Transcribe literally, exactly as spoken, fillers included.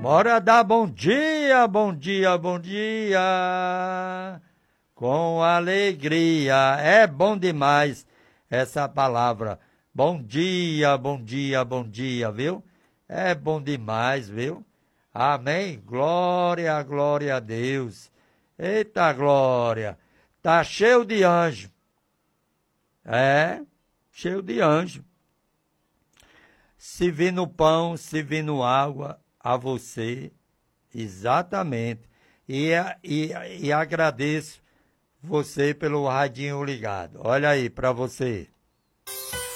Bora dar bom dia, bom dia, bom dia, com alegria. É bom demais essa palavra. Bom dia, bom dia, bom dia, viu? É bom demais, viu? Amém? Glória, glória a Deus. Eita glória. Tá cheio de anjo. É, cheio de anjo. Se vir no pão, se vir no água, a você, exatamente. E, e, e agradeço você pelo radinho ligado. Olha aí para você.